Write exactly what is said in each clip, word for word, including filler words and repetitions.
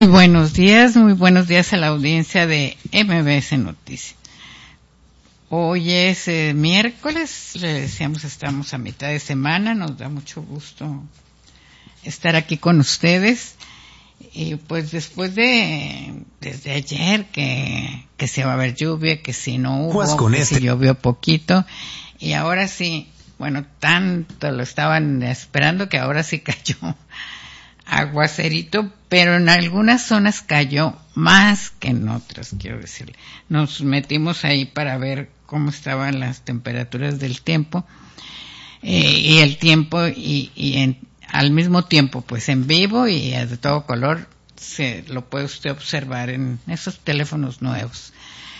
Muy buenos días, muy buenos días a la audiencia de M B S Noticias. Hoy es eh, miércoles, le decíamos estamos a mitad de semana, nos da mucho gusto estar aquí con ustedes. Y pues después de, desde ayer que, que se va a haber lluvia, que si no hubo, que este. si llovió poquito, y ahora sí, bueno, tanto lo estaban esperando que ahora sí cayó aguacerito, pero en algunas zonas cayó más que en otras, quiero decirle. Nos metimos ahí para ver cómo estaban las temperaturas del tiempo, eh, y el tiempo, y, y en, al mismo tiempo, pues en vivo y de todo color, se lo puede usted observar en esos teléfonos nuevos.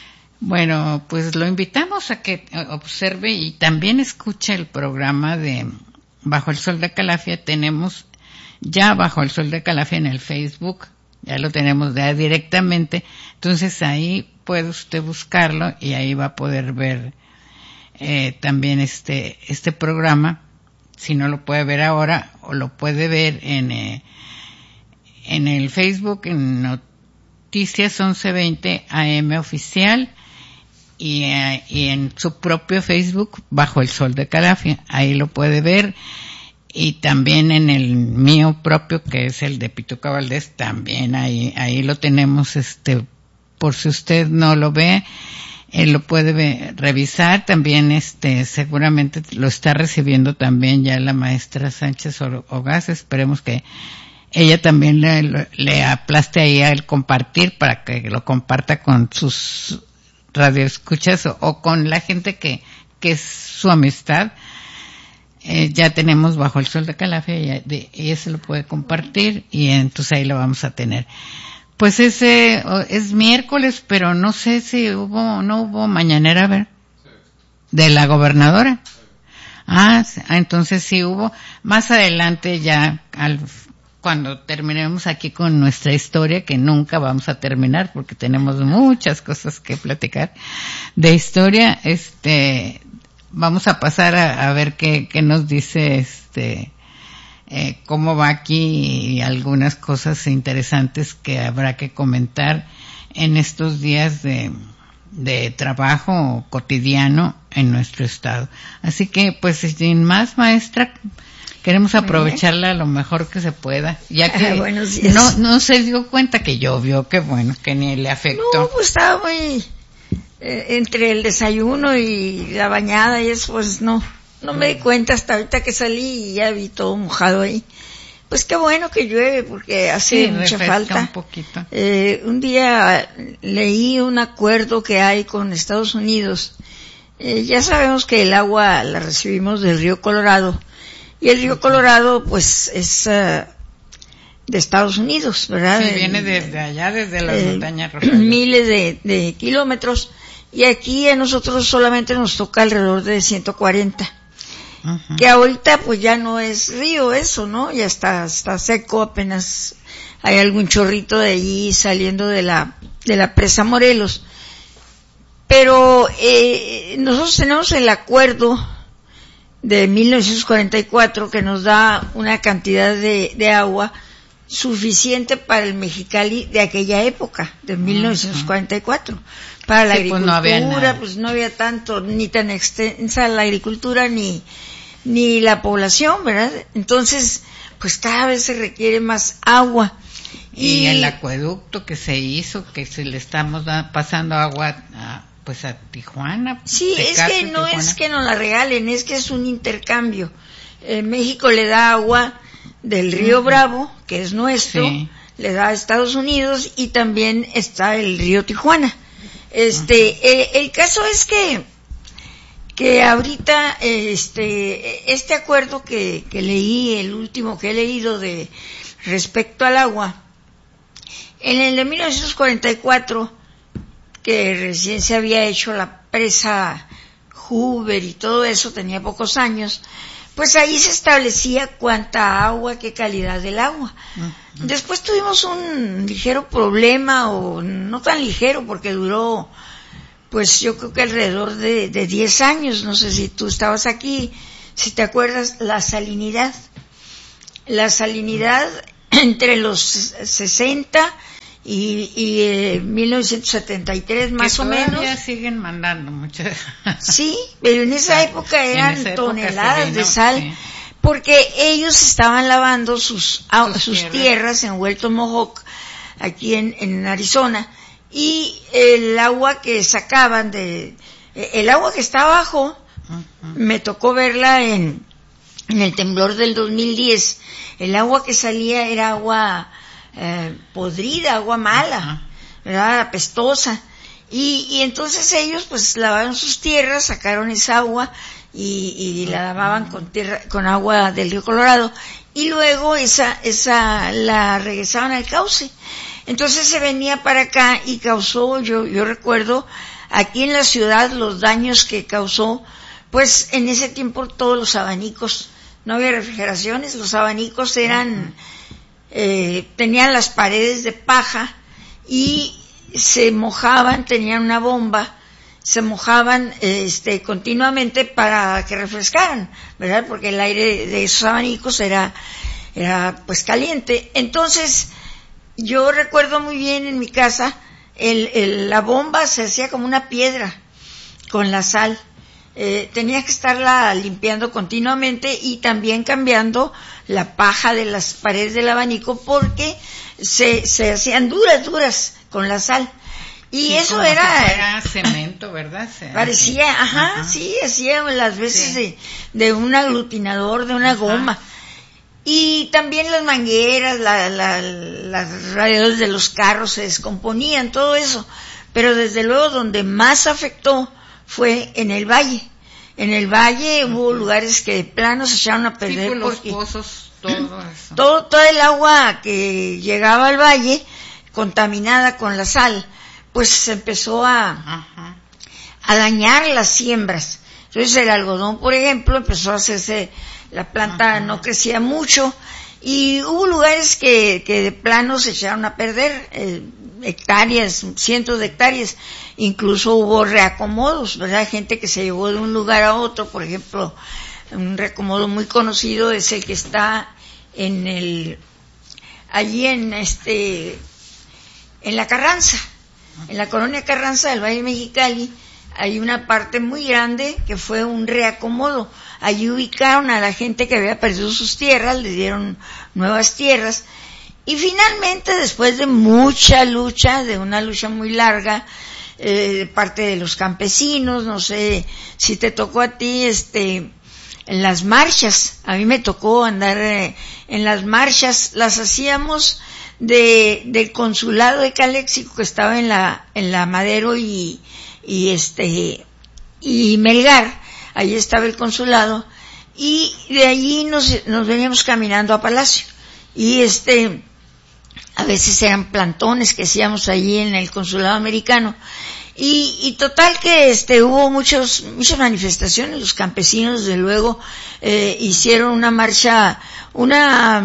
Bueno, pues lo invitamos a que observe y también escuche el programa de Bajo el Sol de Calafia. Tenemos ya Bajo el Sol de Calafia en el Facebook, ya lo tenemos ya directamente, entonces ahí puede usted buscarlo y ahí va a poder ver eh, también este este programa. Si no lo puede ver ahora, o lo puede ver en eh, en el Facebook, en Noticias once veinte A M Oficial, y, eh, y en su propio Facebook, Bajo el Sol de Calafia, ahí lo puede ver. Y también en el mío propio, que es el de Pituca Valdés, también ahí, ahí lo tenemos, este, por si usted no lo ve, él lo puede ver, revisar. También, este, seguramente lo está recibiendo también ya la maestra Sánchez Ogaz. Esperemos que ella también le, le aplaste ahí al compartir para que lo comparta con sus radioescuchas o, o con la gente que, que es su amistad. Eh, ya tenemos Bajo el Sol de Calafia y, de, y ese lo puede compartir y entonces ahí lo vamos a tener. Pues ese es miércoles, pero no sé si hubo, no hubo mañanera, a ver, de la gobernadora. Ah, entonces sí hubo. Más adelante ya, al, cuando terminemos aquí con nuestra historia, que nunca vamos a terminar porque tenemos muchas cosas que platicar de historia, este, vamos a pasar a, a ver qué, qué nos dice este, eh, cómo va aquí y algunas cosas interesantes que habrá que comentar en estos días de, de trabajo cotidiano en nuestro estado. Así que, pues, sin más, maestra, queremos aprovecharla lo mejor que se pueda, ya que no, no se dio cuenta que llovió, qué bueno, que ni le afectó. No, pues estaba muy... Eh, entre el desayuno y la bañada y eso, pues no, no me di cuenta hasta ahorita que salí y ya vi todo mojado ahí. Pues qué bueno que llueve porque hace sí, mucha falta. Un poquito. Eh, un día leí un acuerdo que hay con Estados Unidos. Eh, ya sabemos que el agua la recibimos del río Colorado y el río Colorado pues es uh, de Estados Unidos, ¿verdad? Sí, viene desde allá, desde las eh, montañas rocas. Miles de, de kilómetros. Y aquí a nosotros solamente nos toca alrededor de ciento cuarenta. Uh-huh. Que ahorita pues ya no es río eso, ¿no? Ya está, está seco, apenas hay algún chorrito de allí saliendo de la, de la presa Morelos. Pero, eh, nosotros tenemos el acuerdo de mil novecientos cuarenta y cuatro que nos da una cantidad de, de agua suficiente para el Mexicali de aquella época, de mil novecientos cuarenta y cuatro. Para la sí, agricultura, pues no, había pues no había tanto, ni tan extensa la agricultura, ni, ni la población, ¿verdad? Entonces, pues cada vez se requiere más agua. Y, y el acueducto que se hizo, que se le estamos da, pasando agua a, pues a Tijuana. Sí, es que no Tijuana. Es que nos la regalen, es que es un intercambio. Eh, México le da agua del río uh-huh. Bravo, que es nuestro, sí. Le da a Estados Unidos y también está el río Tijuana. Este, uh-huh. el, el caso es que, que ahorita, este, este acuerdo que, que leí, el último que he leído de respecto al agua, en el de mil novecientos cuarenta y cuatro, que recién se había hecho la presa Hoover y todo eso, tenía pocos años, pues ahí se establecía cuánta agua, qué calidad del agua. Uh-huh. Después tuvimos un ligero problema, o no tan ligero, porque duró, pues yo creo que alrededor de, de diez años, no sé si tú estabas aquí, si te acuerdas, la salinidad. La salinidad entre los sesenta y, y eh, mil novecientos setenta y tres más que o menos. Todavía siguen mandando muchas. Sí, pero en esa época eran esa época toneladas vino, de sal, sí. Porque ellos estaban lavando sus, sus, sus tierras. tierras en Huelto Mohawk, aquí en, en Arizona, y el agua que sacaban de, el agua que está abajo, uh-huh. me tocó verla en, en el temblor del dos mil diez, el agua que salía era agua eh, podrida, agua mala, uh-huh. ¿verdad? Apestosa. Y, y entonces ellos pues lavaron sus tierras, sacaron esa agua y, y la lavaban con tierra, con agua del río Colorado, y luego esa, esa la regresaban al cauce. Entonces se venía para acá y causó, yo, yo recuerdo aquí en la ciudad los daños que causó, pues en ese tiempo todos los abanicos, no había refrigeraciones, los abanicos eran, eh, tenían las paredes de paja y se mojaban, tenían una bomba, se mojaban este continuamente para que refrescaran, ¿verdad? Porque el aire de esos abanicos era era pues caliente. Entonces, yo recuerdo muy bien en mi casa, el, el la bomba se hacía como una piedra con la sal. Eh, tenía que estarla limpiando continuamente y también cambiando la paja de las paredes del abanico porque se se hacían duras, duras con la sal. Y sí, eso era... Si era cemento, ¿verdad? Se parecía, hace. ajá, ajá, sí, hacía las veces sí. de, de un aglutinador, de una ajá. goma. Y también las mangueras, la, la, las radiadores de los carros se descomponían, todo eso. Pero desde luego donde más afectó fue en el valle. En el valle ajá. hubo lugares que de plano se echaron a perder. Sí, por porque los pozos, todo eso. Todo, todo el agua que llegaba al valle, contaminada con la sal, pues se empezó a, Ajá. a dañar las siembras. Entonces el algodón, por ejemplo, empezó a hacerse, la planta Ajá. no crecía mucho, y hubo lugares que, que de plano se echaron a perder, eh, hectáreas, cientos de hectáreas, incluso hubo reacomodos, ¿verdad? Gente que se llevó de un lugar a otro, por ejemplo, un reacomodo muy conocido es el que está en el, allí en este, en la Carranza. En la colonia Carranza del Valle de Mexicali hay una parte muy grande que fue un reacomodo. Allí ubicaron a la gente que había perdido sus tierras, le dieron nuevas tierras y finalmente, después de mucha lucha, de una lucha muy larga, eh, de parte de los campesinos, no sé si te tocó a ti, este, en las marchas, a mí me tocó andar eh, en las marchas, las hacíamos de del consulado de Calexico que estaba en la en la Madero y y este y Melgar, allí estaba el consulado y de allí nos nos veníamos caminando a Palacio y este a veces eran plantones que hacíamos allí en el consulado americano y y total que este hubo muchos muchas manifestaciones, los campesinos desde luego eh, hicieron una marcha, una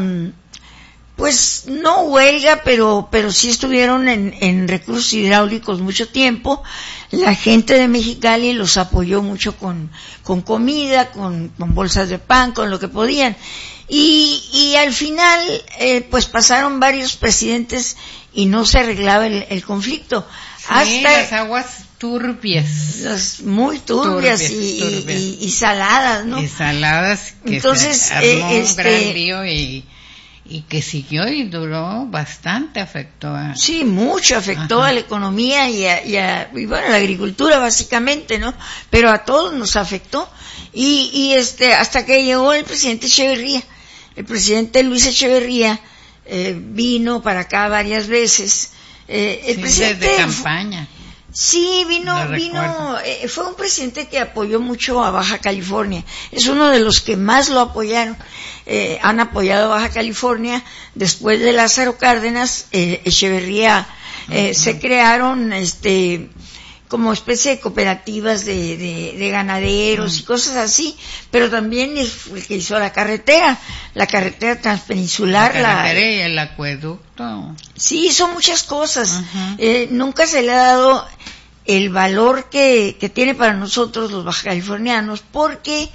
pues no huelga, pero pero sí estuvieron en, en recursos hidráulicos mucho tiempo. La gente de Mexicali los apoyó mucho con con comida, con, con bolsas de pan, con lo que podían. Y y al final eh, pues pasaron varios presidentes y no se arreglaba el, el conflicto. Sí, hasta las aguas turbias. Las muy turbias, turbias, y, turbias. Y, y, y saladas, ¿no? Y saladas que entonces se armó eh, este, un gran lío y y que siguió y duró bastante, afectó a... Sí, mucho afectó Ajá. a la economía y a, y a y bueno, a la agricultura básicamente, ¿no? Pero a todos nos afectó y, y este, hasta que llegó el presidente Echeverría. El presidente Luis Echeverría eh, vino para acá varias veces. Eh, el sí, presidente desde campaña. Sí, vino, vino, eh, fue un presidente que apoyó mucho a Baja California. Es uno de los que más lo apoyaron. Eh, han apoyado a Baja California. Después de Lázaro Cárdenas, eh, Echeverría, eh, uh-huh. se crearon, este, como especie de cooperativas de, de, de ganaderos uh-huh. y cosas así. Pero también es el que hizo la carretera, la carretera transpeninsular. La carretera la, y el acueducto. Sí, hizo muchas cosas. Uh-huh. Eh, nunca se le ha dado el valor que, que tiene para nosotros los bajacalifornianos, porque,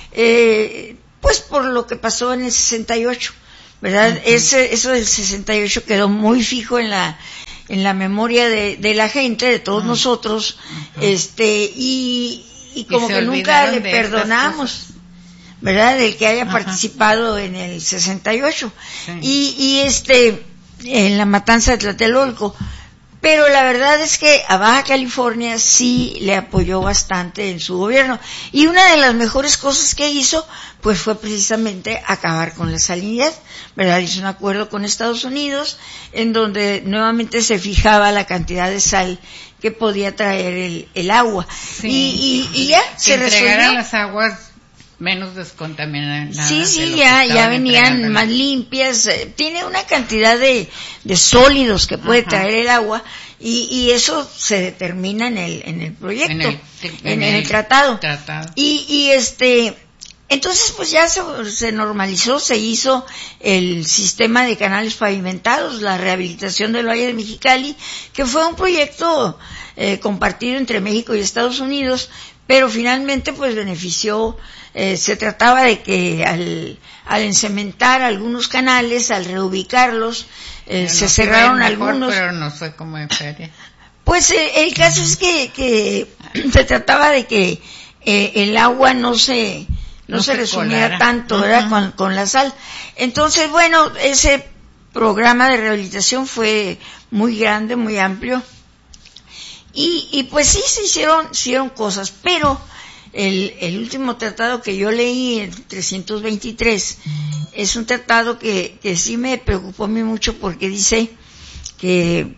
eh, pues por lo que pasó en el sesenta y ocho, ¿verdad? Uh-huh. Ese, eso del sesenta y ocho quedó muy fijo en la, en la memoria de, de la gente, de todos uh-huh. nosotros, uh-huh. este, y, y como y que nunca le perdonamos, ¿verdad? Del que haya uh-huh. participado en el sesenta y ocho. Sí. Y, y este, en la matanza de Tlatelolco. Pero la verdad es que a Baja California sí le apoyó bastante en su gobierno. Y una de las mejores cosas que hizo, pues fue precisamente acabar con la salinidad, ¿verdad? Hizo un acuerdo con Estados Unidos, en donde nuevamente se fijaba la cantidad de sal que podía traer el, el agua. Sí. Y, y, y ya que se resolvió. las aguas menos descontaminadas. Sí, sí, ya, ya venían más limpias. Tiene una cantidad de, de sólidos que puede Ajá. traer el agua y, y eso se determina en el, en el proyecto, en el, en, en el, el tratado. tratado. Y, y este, entonces pues ya se, se normalizó, se hizo el sistema de canales pavimentados, la rehabilitación del Valle de Mexicali, que fue un proyecto eh, compartido entre México y Estados Unidos, pero finalmente pues benefició. Eh, se trataba de que al, al encementar algunos canales, al reubicarlos, eh, se cerraron mejor, algunos. Pero no fue como en feria. Pues eh, el caso es que, que se trataba de que eh, el agua no se no, no se, se resumiera colara. tanto, ¿verdad? Uh-huh. con, con la sal. Entonces, bueno, ese programa de rehabilitación fue muy grande, muy amplio. Y, y pues sí, se hicieron, se hicieron cosas, pero El, el último tratado que yo leí, el trescientos veintitrés, es un tratado que, que sí me preocupó a mí mucho porque dice que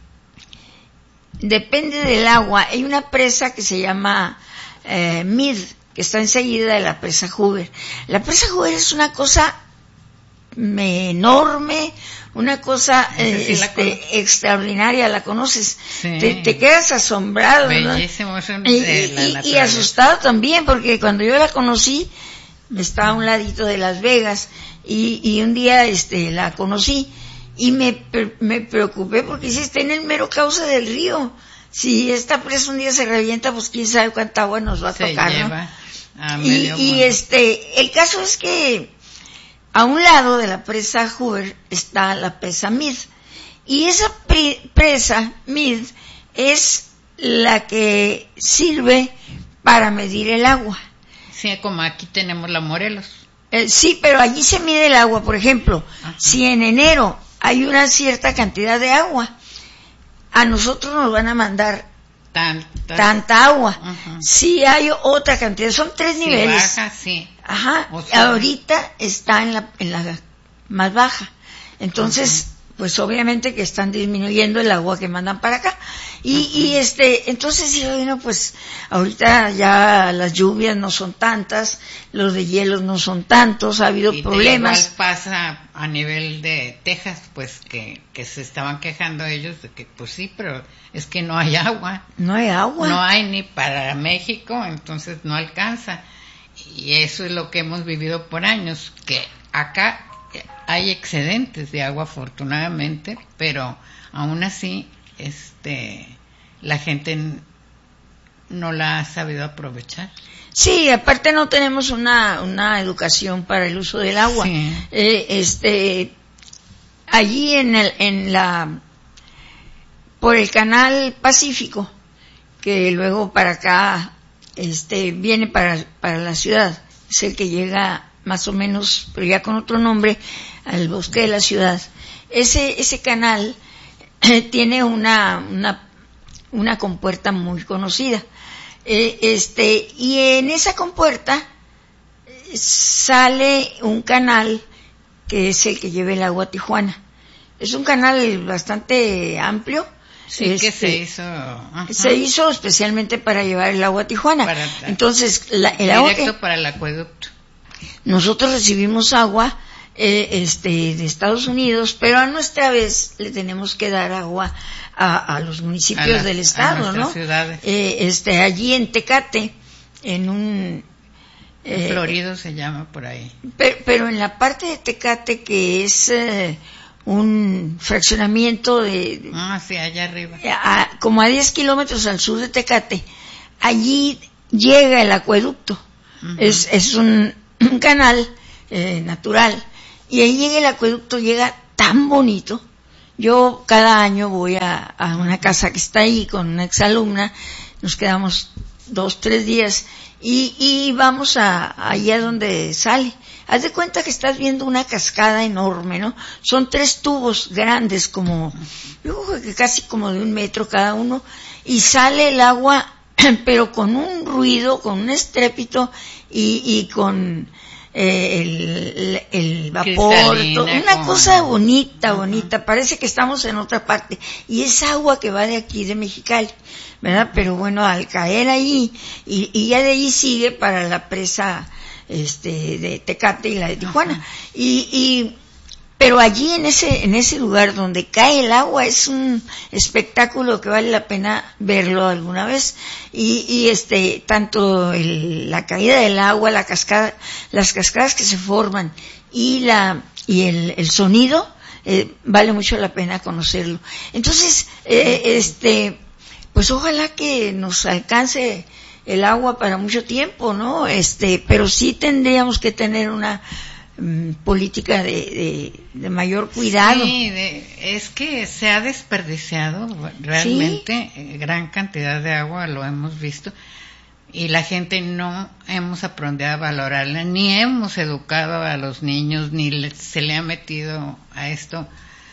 depende del agua. Hay una presa que se llama eh, Mead, que está enseguida de la presa Hoover. La presa Hoover es una cosa enorme, una cosa eh, sí este, la extraordinaria, ¿la conoces? Sí. Te, te quedas asombrado, Bellísimo, ¿no? Y, y, y asustado también, porque cuando yo la conocí, estaba a un ladito de Las Vegas, y, y un día este la conocí, y me, me preocupé porque dice, está en el mero cauce del río. Si esta presa un día se revienta, pues quién sabe cuánta agua nos va a se tocar, lleva ¿no? a y, y este, el caso es que a un lado de la presa Hoover está la presa Mead. Y esa pre- presa Mead es la que sirve para medir el agua. Sí, como aquí tenemos la Morelos. Eh, sí, pero allí se mide el agua, por ejemplo. Ajá. Si en enero hay una cierta cantidad de agua, a nosotros nos van a mandar Tanta, tanta agua. Ajá. Si hay otra cantidad, son tres si niveles. Baja, sí. Ajá, o sea, ahorita está en la, en la más baja. Entonces, uh-huh. pues obviamente que están disminuyendo el agua que mandan para acá. Y, uh-huh. y este, entonces digo, bueno, pues ahorita ya las lluvias no son tantas, los de hielos no son tantos, ha habido y problemas. Igual pasa a nivel de Texas, pues que, que se estaban quejando ellos de que, pues sí, pero es que no hay agua. No hay agua. No hay ni para México, entonces no alcanza. Y eso es lo que hemos vivido por años, que acá hay excedentes de agua afortunadamente, pero aún así este la gente no la ha sabido aprovechar. Sí, aparte no tenemos una una educación para el uso del agua. Sí. Eh, este allí en el en la por el canal Pacífico, que luego para acá este viene para para la ciudad, es el que llega más o menos, pero ya con otro nombre, al bosque de la ciudad. Ese ese canal eh, tiene una una una compuerta muy conocida, eh, este y en esa compuerta eh, sale un canal que es el que lleva el agua a Tijuana. Es un canal bastante amplio. Sí, este, que se hizo. Ajá. Se hizo especialmente para llevar el agua a Tijuana. Para, Entonces, la, el directo agua que, para el acueducto. Nosotros recibimos agua eh, este, de Estados Unidos, pero a nuestra vez le tenemos que dar agua a, a los municipios a las, del estado, a ¿no? Ciudades. Eh, este, allí en Tecate, en un eh, Florido se llama por ahí. Pero, pero en la parte de Tecate que es eh, un fraccionamiento de... Ah, sí, allá arriba. A, como a diez kilómetros al sur de Tecate, allí llega el acueducto. Uh-huh. Es, es un, un canal eh, natural. Y ahí llega el acueducto, llega tan bonito, Yo cada año voy a, a una casa que está ahí con una exalumna, nos quedamos dos, tres días y, y vamos a allá donde sale. Haz de cuenta que estás viendo una cascada enorme, ¿no? Son tres tubos grandes, como, yo creo que casi como de un metro cada uno, y sale el agua, pero con un ruido, con un estrépito y, y con eh, el, el vapor, todo, una como... cosa bonita, bonita. Uh-huh. Parece que estamos en otra parte. Y es agua que va de aquí, de Mexicali, ¿verdad? Pero bueno, al caer ahí, y, y ya de ahí sigue para la presa este de Tecate y la de Tijuana. Uh-huh. Y, y pero allí en ese en ese lugar donde cae el agua es un espectáculo que vale la pena verlo alguna vez. Y, y este tanto el, la caída del agua, la cascada, las cascadas que se forman y la y el, el sonido eh, vale mucho la pena conocerlo. Entonces eh, este pues ojalá que nos alcance el agua para mucho tiempo, ¿no? Este, pero sí tendríamos que tener una um, política de, de, de mayor cuidado. Sí, de, es que se ha desperdiciado realmente ¿Sí? gran cantidad de agua, lo hemos visto, y la gente no hemos aprendido a valorarla, ni hemos educado a los niños, ni le, se le ha metido a esto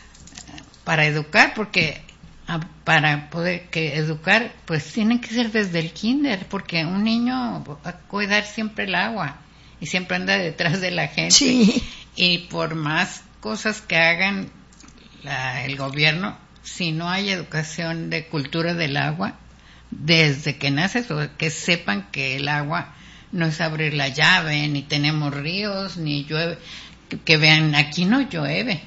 para educar, porque para poder que educar, pues tienen que ser desde el kinder, porque un niño va a cuidar siempre el agua y siempre anda detrás de la gente. Sí. Y por más cosas que hagan la, el gobierno, si no hay educación de cultura del agua, desde que naces, que sepan que el agua no es abrir la llave, ni tenemos ríos, ni llueve, que, que vean, aquí no llueve,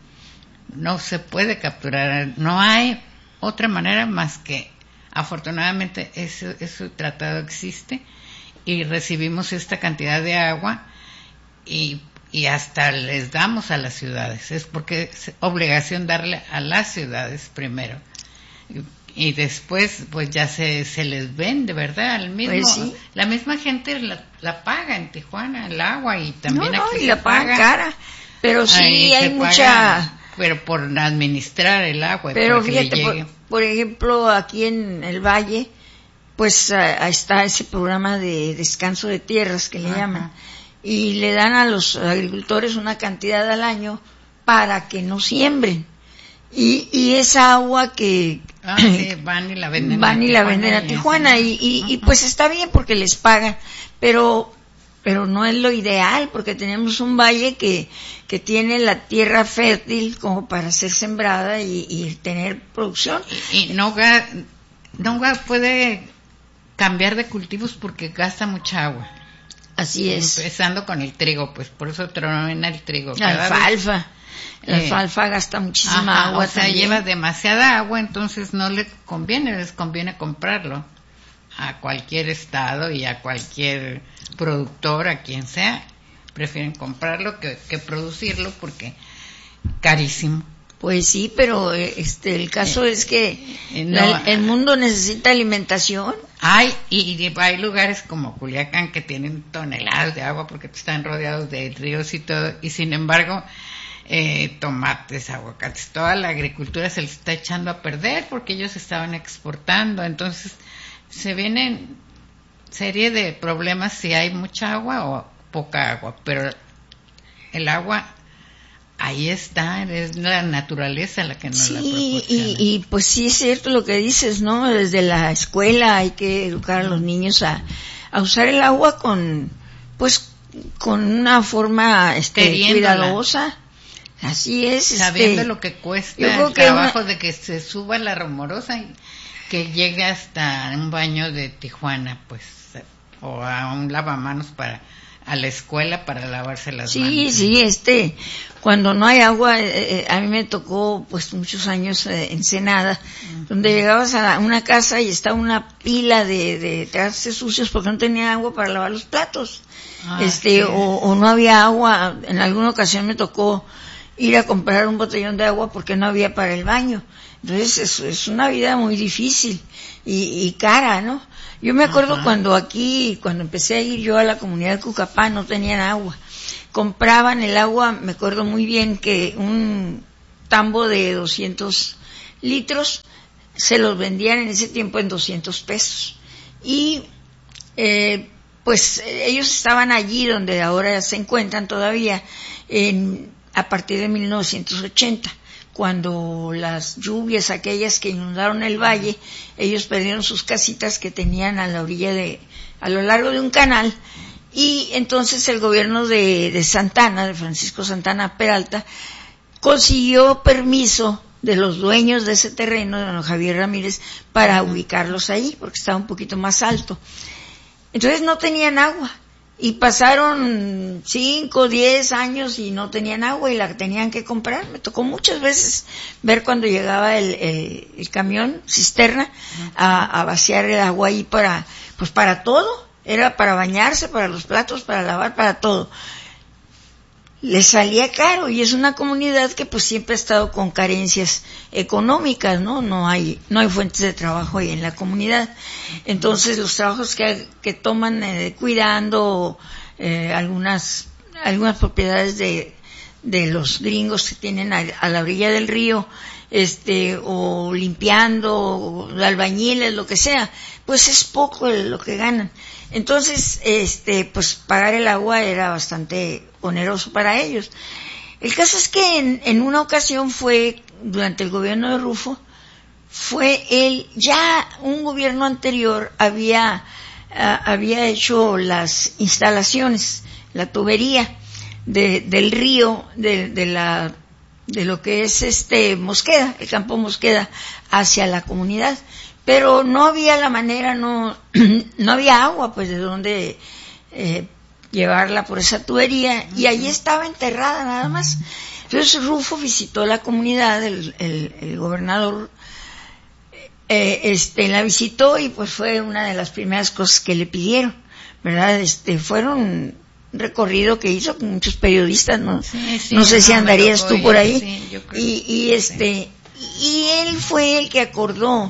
no se puede capturar, no hay otra manera más que, afortunadamente, ese, ese tratado existe y recibimos esta cantidad de agua y, y hasta les damos a las ciudades. Es porque es obligación darle a las ciudades primero. Y, y después, pues ya se, se les vende, ¿verdad? Al mismo, pues sí. La misma gente la, la paga en Tijuana, el agua, y también no, aquí no, y se la paga cara. Pero sí Ahí hay mucha... Paga, pero por administrar el agua. Pero para fíjate, que le llegue. Por, por ejemplo, aquí en el Valle, pues uh, está ese programa de descanso de tierras que le Ajá. llaman, y le dan a los agricultores una cantidad al año para que no siembren. Y, y esa agua que ah, sí, van y la venden van a y la venden a Tijuana, y, y, y pues está bien porque les pagan, pero pero no es lo ideal, porque tenemos un valle que que tiene la tierra fértil como para ser sembrada y, y tener producción. Y, y no, no puede cambiar de cultivos porque gasta mucha agua. Así es. Empezando con el trigo, pues por eso truena el trigo. La alfalfa. La eh, alfalfa gasta muchísima ajá, agua. O sea, también lleva demasiada agua, entonces no les conviene, les conviene comprarlo a cualquier estado y a cualquier productor, a quien sea. Prefieren comprarlo que, que producirlo porque carísimo. Pues sí, pero este el caso eh, es que eh, no, la, el mundo necesita alimentación. Hay y, y hay lugares como Culiacán que tienen toneladas de agua porque están rodeados de ríos y todo, y sin embargo eh, tomates, aguacates, toda la agricultura se les está echando a perder porque ellos estaban exportando. Entonces se vienen serie de problemas si hay mucha agua o poca agua, pero el agua ahí está, es la naturaleza la que nos sí, la proporciona. Y, y pues sí es cierto lo que dices, ¿no? Desde la escuela hay que educar a los niños a, a usar el agua con, pues, con una forma este, cuidadosa. Así es. Sabiendo este, lo que cuesta el trabajo una... de que se suba la Rumorosa y que llegue hasta un baño de Tijuana, pues, o a un lavamanos para a la escuela para lavarse las sí, manos. Sí, sí, este, cuando no hay agua, eh, a mí me tocó pues muchos años eh, en Ensenada, uh-huh. donde llegabas a una casa y estaba una pila de, de trastes sucios porque no tenía agua para lavar los platos, ah, este, o, o no había agua. En alguna ocasión me tocó ir a comprar un botellón de agua porque no había para el baño. Entonces es, es una vida muy difícil y, y cara, ¿no? Yo me acuerdo Ajá. cuando aquí, cuando empecé a ir yo a la comunidad de Cucapá, no tenían agua. Compraban el agua, me acuerdo muy bien que un, tambo de doscientos litros, se los vendían en ese tiempo en doscientos pesos. Y eh, pues ellos estaban allí donde ahora se encuentran todavía en, a partir de mil novecientos ochenta, cuando las lluvias aquellas que inundaron el valle, ellos perdieron sus casitas que tenían a la orilla de, a lo largo de un canal, y entonces el gobierno de, de Santana, de Francisco Santana Peralta, consiguió permiso de los dueños de ese terreno, de don Javier Ramírez, para ubicarlos ahí, porque estaba un poquito más alto. Entonces no tenían agua, y pasaron cinco, diez años y no tenían agua y la tenían que comprar. Me tocó muchas veces ver cuando llegaba el, el, el camión cisterna a, a vaciar el agua ahí para, pues para todo, era para bañarse, para los platos, para lavar, para todo. Les salía caro, y es una comunidad que pues siempre ha estado con carencias económicas, ¿no? No hay, no hay fuentes de trabajo ahí en la comunidad. Entonces los trabajos que, que toman eh, cuidando eh, algunas, algunas propiedades de, de los gringos que tienen a, a la orilla del río, este, o limpiando, o albañiles, lo que sea, pues es poco lo que ganan. Entonces, este, pues pagar el agua era bastante oneroso para ellos. El caso es que en, en una ocasión fue, durante el gobierno de Rufo, fue él, ya un gobierno anterior había, uh, había hecho las instalaciones, la tubería de, del río, de, de la, de lo que es este Mosqueda, el campo Mosqueda, hacia la comunidad. Pero no había la manera, no, no había agua, pues de dónde eh, llevarla por esa tubería, y allí estaba enterrada nada más. Entonces Rufo visitó la comunidad, el, el, el gobernador eh, este la visitó, y pues fue una de las primeras cosas que le pidieron, ¿verdad? Este, fueron un recorrido que hizo con muchos periodistas, no, sí, sí, no sé no, si andarías tú por ahí, sí, yo creo, y, y este, sí. Y él fue el que acordó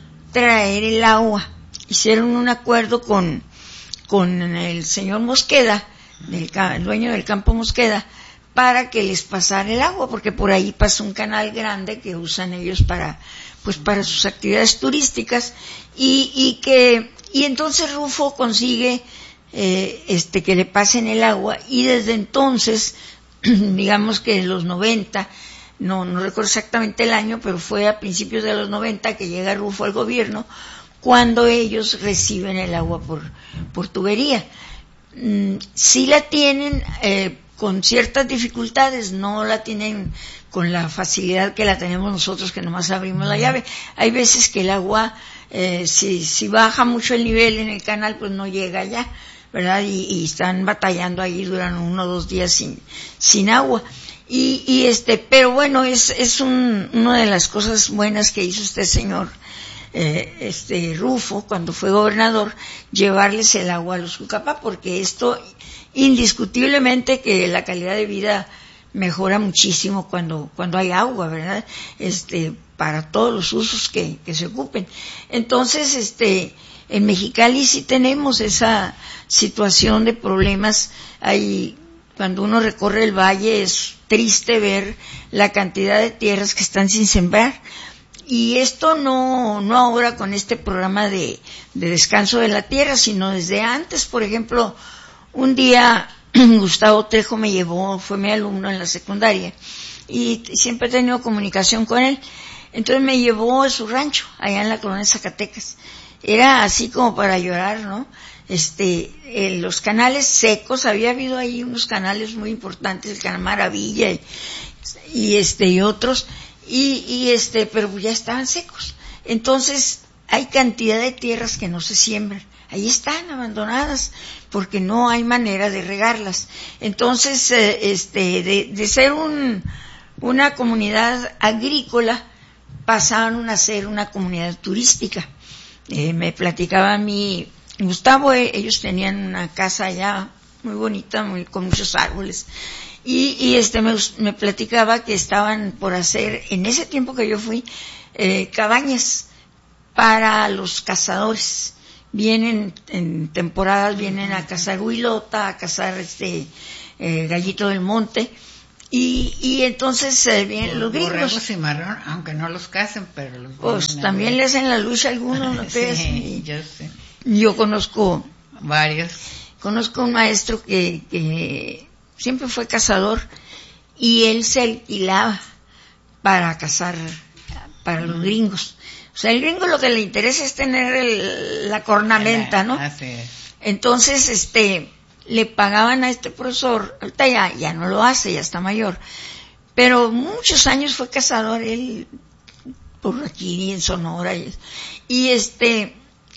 traer el agua. Hicieron un acuerdo con con el señor Mosqueda, del, el dueño del campo Mosqueda, para que les pasara el agua, porque por ahí pasa un canal grande que usan ellos para, pues para sus actividades turísticas, y, y que, y entonces Rufo consigue, eh, este, que le pasen el agua, y desde entonces, digamos que en los noventa, no, no recuerdo exactamente el año, pero fue a principios de los noventa que llega Rufo al gobierno, cuando ellos reciben el agua por, por tubería. Mm, sí la tienen eh, con ciertas dificultades, no la tienen con la facilidad que la tenemos nosotros, que nomás abrimos la llave. Hay veces que el agua, eh, si, si baja mucho el nivel en el canal, pues no llega allá, ¿verdad? Y, y están batallando ahí, duran uno o dos días sin, sin agua. Y, y este, pero bueno, es, es un, una de las cosas buenas que hizo este señor, eh, este Rufo, cuando fue gobernador, llevarles el agua a los Cucapá, porque esto, indiscutiblemente que la calidad de vida mejora muchísimo cuando, cuando hay agua, ¿verdad? Este, para todos los usos que, que se ocupen. Entonces, este, en Mexicali sí tenemos esa situación de problemas. Hay, cuando uno recorre el valle, es triste ver la cantidad de tierras que están sin sembrar. Y esto no, no ahora con este programa de, de descanso de la tierra, sino desde antes. Por ejemplo, un día Gustavo Trejo me llevó, fue mi alumno en la secundaria, y siempre he tenido comunicación con él. Entonces me llevó a su rancho, allá en la colonia Zacatecas. Era así como para llorar, ¿no? Este, eh, los canales secos, había habido ahí unos canales muy importantes, el Canal Maravilla y, y este y otros, y, y este, pero ya estaban secos. Entonces hay cantidad de tierras que no se siembran, ahí están abandonadas porque no hay manera de regarlas. Entonces, eh, este, de, de ser un, una comunidad agrícola, pasaron a ser una comunidad turística. Eh, me platicaba a mí Gustavo, eh, ellos tenían una casa allá muy bonita, muy, con muchos árboles, y, y este me, me platicaba que estaban por hacer, en ese tiempo que yo fui, eh, cabañas para los cazadores. Vienen en temporadas, vienen a cazar huilota, a cazar este eh, gallito del monte, Y, y entonces eh, vienen los gringos. Borregos cimarrón, aunque no los casen, pero los pues también le hacen la lucha a algunos, ¿no te sí, yo sé. Yo conozco varios. Conozco un maestro que, que siempre fue cazador y él se alquilaba para cazar para los gringos. O sea, el gringo lo que le interesa es tener el, la cornamenta, ¿no? Así es. Entonces, este, le pagaban a este profesor, ahorita ya, ya no lo hace, ya está mayor, pero muchos años fue cazador él por aquí en Sonora y, y este,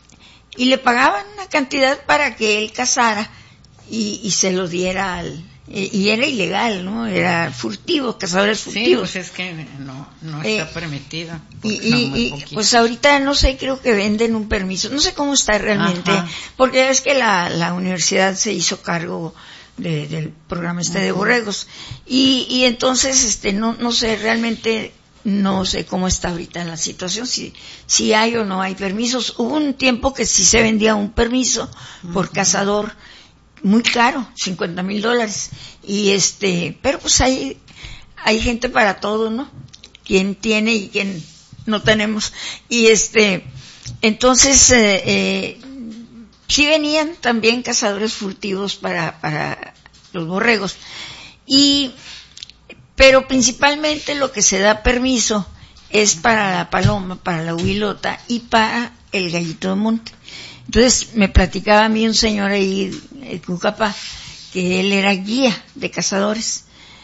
y le pagaban una cantidad para que él cazara y, y se lo diera al, y era ilegal, ¿no? Era furtivo, cazadores furtivos. Sí, pues es que no, no está eh, permitido. Y, y, y pues ahorita no sé, creo que venden un permiso, no sé cómo está realmente, ajá, porque es que la, la universidad se hizo cargo de, del programa este, ajá, de borregos, y, y entonces este no, no sé realmente, no sé cómo está ahorita la situación, si, si hay o no hay permisos. Hubo un tiempo que sí se vendía un permiso por ajá, cazador, muy caro, cincuenta mil dólares, y este, pero pues hay, hay gente para todo, ¿no? Quien tiene y quien no tenemos, y este, entonces, eh, eh, sí venían también cazadores furtivos para, para los borregos, y, pero principalmente lo que se da permiso es para la paloma, para la huilota y para el gallito de monte. Entonces me platicaba a mí un señor ahí, en Cucapá, que él era guía de cazadores,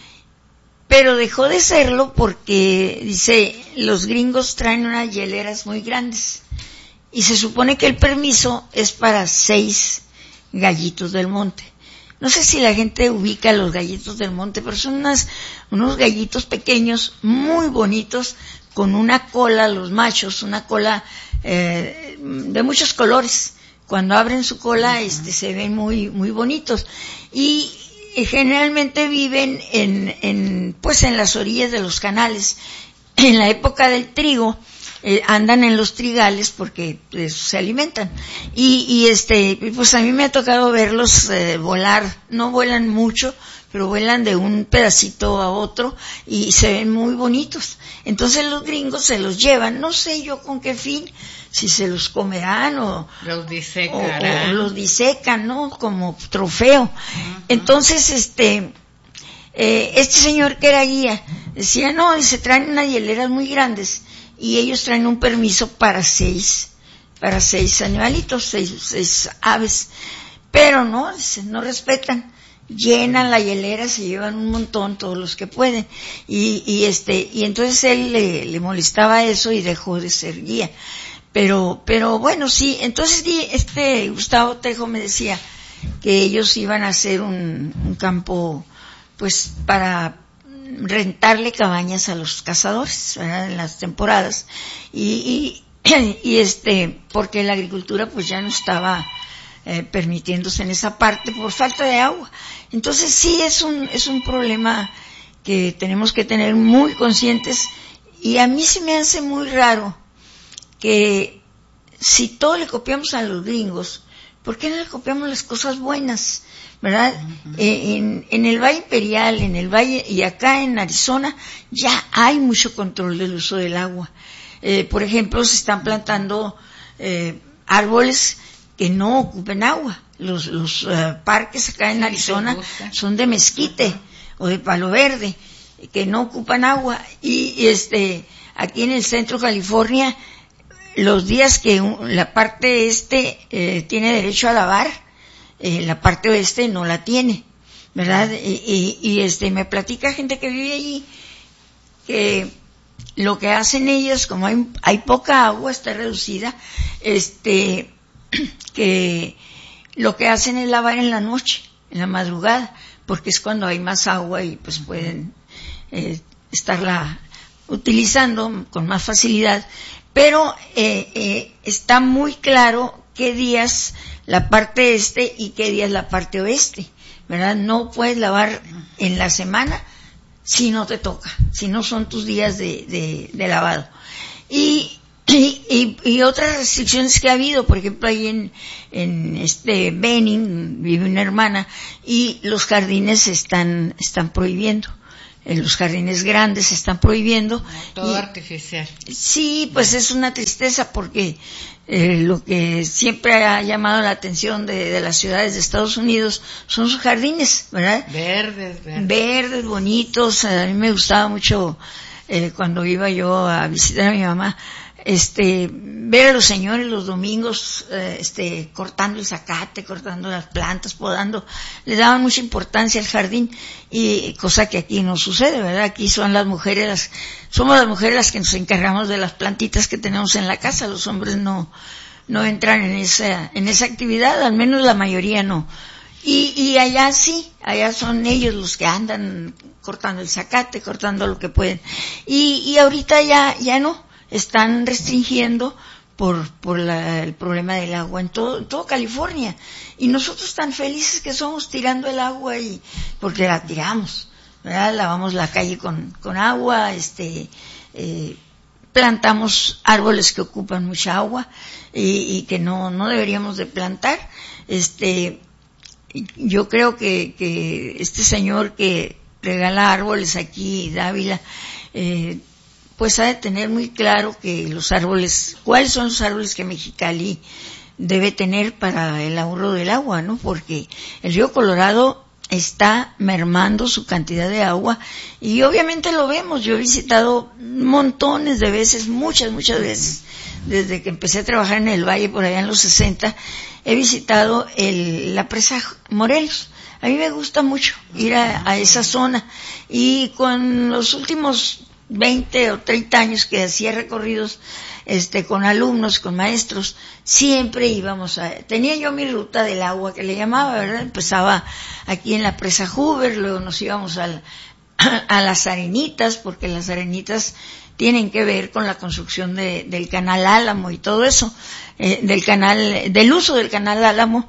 pero dejó de serlo porque, dice, los gringos traen unas hieleras muy grandes y se supone que el permiso es para seis gallitos del monte. No sé si la gente ubica los gallitos del monte, pero son unas, unos gallitos pequeños, muy bonitos, con una cola, los machos, una cola eh, de muchos colores. Cuando abren su cola, este, se ven muy, muy bonitos. Y eh, generalmente viven en, en, pues en las orillas de los canales. En la época del trigo, eh, andan en los trigales porque pues, se alimentan. Y, y este, pues a mí me ha tocado verlos eh, volar. No vuelan mucho, pero vuelan de un pedacito a otro y se ven muy bonitos. Entonces los gringos se los llevan, no sé yo con qué fin, si se los comerán o los disecarán, o, o los disecan, ¿no? Como trofeo. Uh-huh. Entonces, este, eh, este señor que era guía decía, no, se traen unas hieleras muy grandes y ellos traen un permiso para seis, para seis animalitos, seis, seis aves, pero no, no respetan. Llenan la hielera, se llevan un montón, todos los que pueden, y, y este, y entonces él le, le molestaba eso y dejó de ser guía. Pero, pero bueno, sí, entonces este Gustavo Trejo me decía que ellos iban a hacer un, un campo, pues, para rentarle cabañas a los cazadores, ¿verdad? En las temporadas, y, y, y este, porque la agricultura pues ya no estaba Eh, permitiéndose en esa parte por falta de agua. Entonces sí es un es un problema que tenemos que tener muy conscientes, y a mí se me hace muy raro que si todo le copiamos a los gringos, ¿por qué no le copiamos las cosas buenas? ¿Verdad? Uh-huh. Eh, en, en el Valle Imperial, en el Valle y acá en Arizona ya hay mucho control del uso del agua. Eh, por ejemplo, se están plantando eh, árboles que no ocupen agua. Los, los uh, parques acá en Arizona son de mezquite uh-huh. o de palo verde, que no ocupan agua. Y, y este, aquí en el centro de California, los días que un, la parte este eh, tiene derecho a lavar, eh, la parte oeste no la tiene, ¿verdad? Y, y, y este, me platica gente que vive allí que lo que hacen ellos, como hay, hay poca agua, está reducida, este, que lo que hacen es lavar en la noche, en la madrugada, porque es cuando hay más agua y pues pueden eh, estarla utilizando con más facilidad. Pero eh, eh, está muy claro qué días la parte este y qué días la parte oeste, ¿verdad? No puedes lavar en la semana si no te toca, si no son tus días de, de, de lavado. Y Y, y, y otras restricciones que ha habido, por ejemplo, ahí en, en este Benning vive una hermana y los jardines están, están prohibiendo. en los jardines grandes se están prohibiendo. No, todo y, artificial. Sí, pues es una tristeza porque eh, lo que siempre ha llamado la atención de, de las ciudades de Estados Unidos son sus jardines, ¿verdad? Verdes, verdes. Verdes, bonitos. A mí me gustaba mucho eh, cuando iba yo a visitar a mi mamá, este, ver a los señores los domingos, eh, este, cortando el zacate, cortando las plantas, podando, le daban mucha importancia al jardín, y cosa que aquí no sucede, ¿verdad? Aquí son las mujeres, las, somos las mujeres las que nos encargamos de las plantitas que tenemos en la casa, los hombres no, no entran en esa, en esa actividad, al menos la mayoría no. Y, y allá sí, allá son ellos los que andan cortando el zacate, cortando lo que pueden. Y, y ahorita ya, ya no. Están restringiendo por por la, el problema del agua en todo, en todo California, y nosotros tan felices que somos tirando el agua, y porque la tiramos, ¿verdad? Lavamos la calle con con agua, este eh, plantamos árboles que ocupan mucha agua y, y que no no deberíamos de plantar. Este yo creo que que este señor que regala árboles aquí, Dávila, eh pues ha de tener muy claro que los árboles, cuáles son los árboles que Mexicali debe tener para el ahorro del agua, ¿no? Porque el río Colorado está mermando su cantidad de agua, y obviamente lo vemos. Yo he visitado montones de veces, muchas, muchas veces, desde que empecé a trabajar en el Valle por allá en los sesenta, he visitado el, la presa Morelos. A mí me gusta mucho ir a, a esa zona, y con los últimos veinte o treinta años que hacía recorridos este con alumnos, con maestros, siempre íbamos a, tenía yo mi ruta del agua que le llamaba, ¿verdad? Empezaba aquí en la presa Hoover, luego nos íbamos al, a las Arenitas, porque las Arenitas tienen que ver con la construcción de, del canal Álamo y todo eso, eh, del canal, del uso del canal Álamo,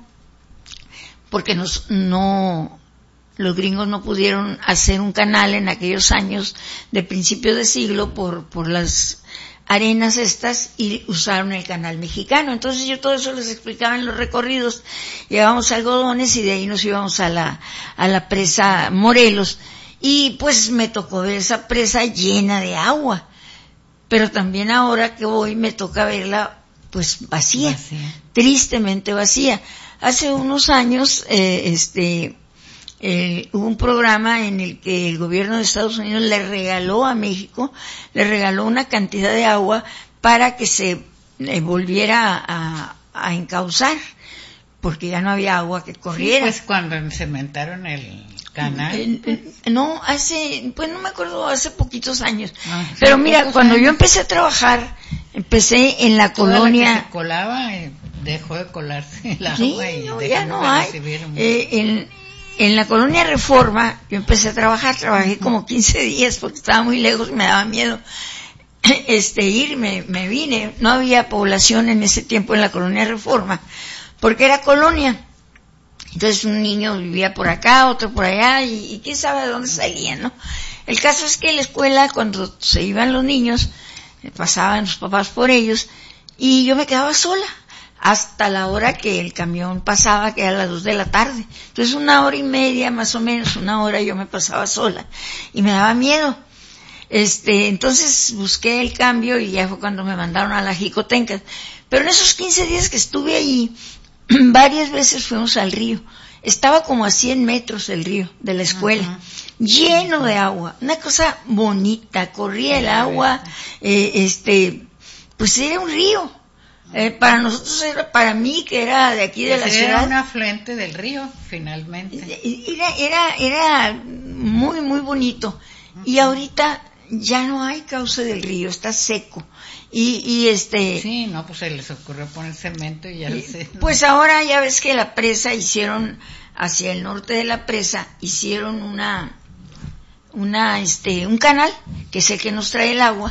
porque nos, no, los gringos no pudieron hacer un canal en aquellos años de principio de siglo por, por las arenas estas, y usaron el canal mexicano. Entonces yo todo eso les explicaba en los recorridos. Llegábamos a Algodones y de ahí nos íbamos a la, a la presa Morelos, y pues me tocó ver esa presa llena de agua. Pero también ahora que voy me toca verla pues vacía, vacía. tristemente vacía. Hace unos años, eh, este, Eh, hubo un programa en el que el gobierno de Estados Unidos le regaló a México, le regaló una cantidad de agua para que se eh, volviera a, a encauzar, porque ya no había agua que corriera. Sí, pues cuando cementaron el canal. Eh, eh, no, hace, pues no me acuerdo, hace poquitos años. Ah, Pero mira, cuando años. yo empecé a trabajar, empecé en la Toda colonia. La que se colaba, eh, dejó de colarse el agua. Sí, y no, ya no hay. Eh, en, En la colonia Reforma, yo empecé a trabajar, trabajé como quince días porque estaba muy lejos y me daba miedo este ir, me, me vine. No había población en ese tiempo en la colonia Reforma, porque era colonia. Entonces un niño vivía por acá, otro por allá, y, y quién sabe de dónde salían, ¿no? El caso es que en la escuela, cuando se iban los niños, pasaban los papás por ellos, y yo me quedaba sola hasta la hora que el camión pasaba, que era a las dos de la tarde. Entonces una hora y media, más o menos, una hora yo me pasaba sola, y me daba miedo. Este, entonces busqué el cambio, y ya fue cuando me mandaron a la Jicotenca. Pero en esos quince días que estuve allí, varias veces fuimos al río. Estaba como a cien metros el río de la escuela, uh-huh. lleno de agua, una cosa bonita, corría el agua, eh, este, pues era un río. Eh, para nosotros era, para mí que era de aquí de pues la era ciudad. Era un afluente del río, finalmente. Era, era, era muy, muy bonito. Uh-huh. Y ahorita ya no hay cauce del río, está seco. Y, y este. Sí, no, pues se les ocurrió poner cemento y ya y, sé. Pues ahora ya ves que la presa hicieron, hacia el norte de la presa, hicieron una, una, este, un canal, que es el que nos trae el agua,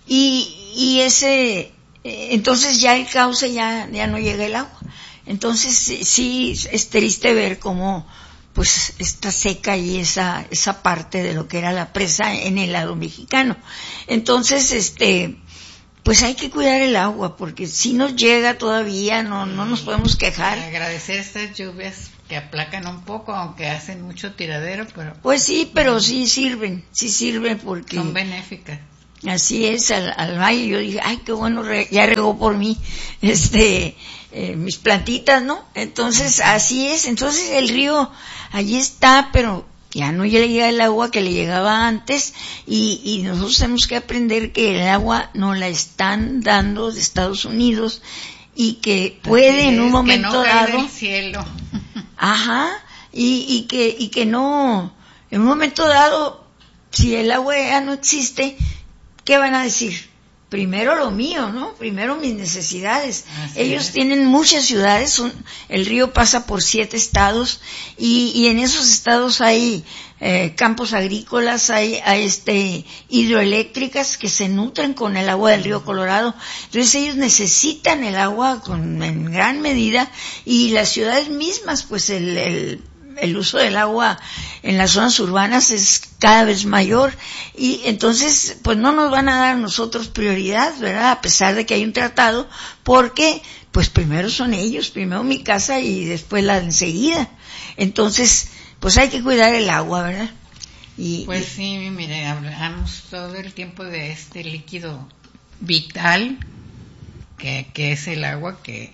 y, y ese, entonces ya el cauce ya, ya no llega el agua. Entonces sí, es triste ver cómo pues está seca y esa, esa parte de lo que era la presa en el lado mexicano. Entonces, este, pues hay que cuidar el agua, porque si nos llega todavía, no, no nos podemos quejar. Agradecer estas lluvias que aplacan un poco, aunque hacen mucho tiradero, pero... Pues sí, pero sí sirven, sí sirven porque... Son benéficas. Así es, al, al valle yo dije, ay, qué bueno, ya regó por mí, este, eh, mis plantitas, ¿no? Entonces, así es, entonces el río allí está, pero ya no le llega el agua que le llegaba antes, y, y nosotros tenemos que aprender que el agua nos la están dando de Estados Unidos, y que puede así en un es, momento que no dado... cae del cielo. Ajá, y, y que, y que no, en un momento dado, si el agua ya no existe, ¿qué van a decir? Primero lo mío, ¿no? Primero mis necesidades. Así Ellos es. Tienen muchas ciudades, son, el río pasa por siete estados, y, y en esos estados hay eh, campos agrícolas, hay, hay este hidroeléctricas que se nutren con el agua del río Colorado. Entonces ellos necesitan el agua con, en gran medida, y las ciudades mismas, pues el, el el uso del agua en las zonas urbanas es cada vez mayor, y entonces pues no nos van a dar a nosotros prioridad, ¿verdad? A pesar de que hay un tratado, porque pues primero son ellos, primero mi casa y después la de enseguida. Entonces pues hay que cuidar el agua, ¿verdad? Y, pues sí, mire, hablamos todo el tiempo de este líquido vital que, que es el agua, que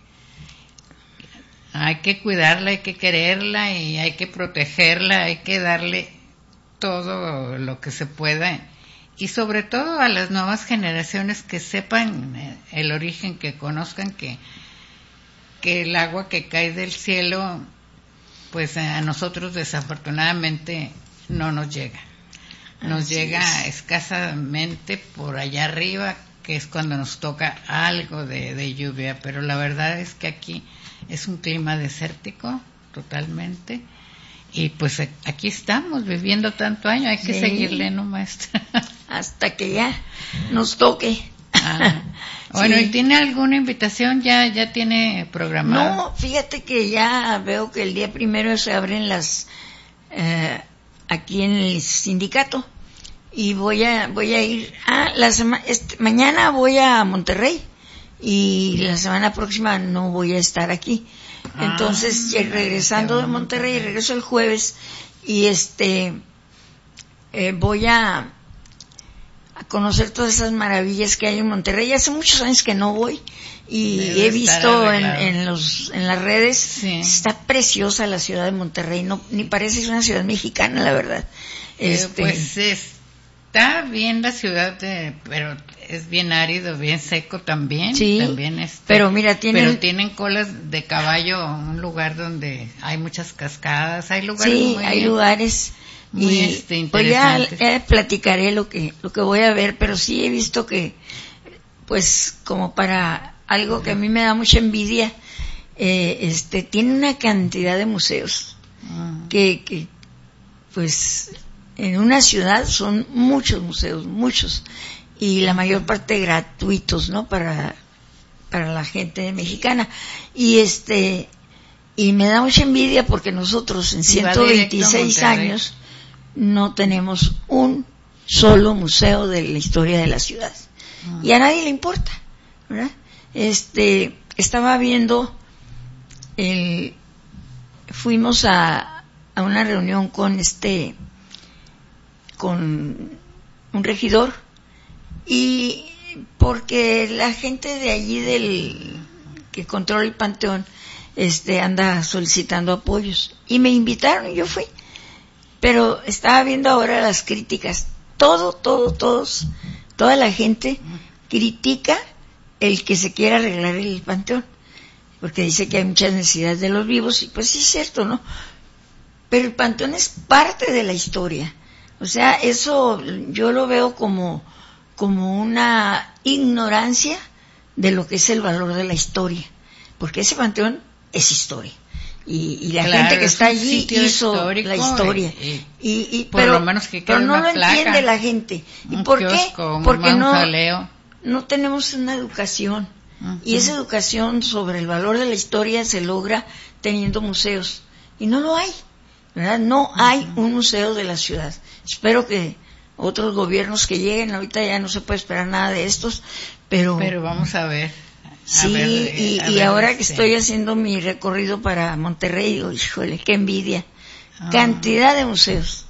hay que cuidarla, hay que quererla y hay que protegerla, hay que darle todo lo que se pueda, y sobre todo a las nuevas generaciones que sepan el origen, que conozcan que, que el agua que cae del cielo, pues a nosotros desafortunadamente no nos llega. Nos Así llega es. escasamente por allá arriba, que es cuando nos toca algo de, de lluvia, pero la verdad es que aquí es un clima desértico totalmente, y pues aquí estamos viviendo tanto año, hay que sí. seguirle, ¿no, maestra? Hasta que ya nos toque. Ah, bueno, sí. ¿Y tiene alguna invitación? ¿Ya ya tiene programado? No, fíjate que ya veo que el día primero se abren las eh, aquí en el sindicato, y voy a voy a ir ah, la sema, este, mañana voy a Monterrey, y la semana próxima no voy a estar aquí. Entonces, ah, regresando de Monterrey, regreso el jueves, y este eh, voy a, a conocer todas esas maravillas que hay en Monterrey. Hace muchos años que no voy, y Debe he visto en, en los en las redes, sí. Está preciosa la ciudad de Monterrey, no ni parece una ciudad mexicana, la verdad. Este, eh, pues está bien la ciudad, de, pero es bien árido, bien seco también. Sí, también este, pero mira, tienen... Pero tienen colas de caballo, un lugar donde hay muchas cascadas, hay lugares sí, muy hay bien, lugares muy y este, interesantes. Pues ya, ya platicaré lo que lo que voy a ver, pero sí he visto que, pues, como para algo que a mí me da mucha envidia, eh, este, tiene una cantidad de museos uh-huh. que, que, pues, en una ciudad son muchos museos, muchos, y la mayor parte gratuitos, ¿no? Para para la gente mexicana, y este y me da mucha envidia porque nosotros en ciento veintiséis años no tenemos un solo museo de la historia de la ciudad, ah. y a nadie le importa, ¿verdad? Este estaba viendo el fuimos a a una reunión con este con un regidor, y porque la gente de allí del que controla el panteón este anda solicitando apoyos, y me invitaron y yo fui, pero estaba viendo ahora las críticas, todo, todo, todos, toda la gente critica el que se quiera arreglar el panteón, porque dice que hay muchas necesidades de los vivos, y pues sí es cierto, ¿no? Pero el panteón es parte de la historia. O sea, eso yo lo veo como, como una ignorancia de lo que es el valor de la historia, porque ese panteón es historia, y, y la claro, gente que está allí hizo la historia, y, y, y por pero, lo menos que pero no una lo placa, entiende la gente. ¿Y por kiosco, qué? Porque no, mausoleo. no tenemos una educación, uh-huh. y esa educación sobre el valor de la historia se logra teniendo museos, y no lo hay, ¿verdad? No hay uh-huh. un museo de la ciudad. Espero que otros gobiernos que lleguen. Ahorita ya no se puede esperar nada de estos, pero... Pero vamos a ver. A sí, ver, y, a y ver ahora este. que estoy haciendo mi recorrido para Monterrey, digo, híjole, qué envidia. Ah. Cantidad de museos.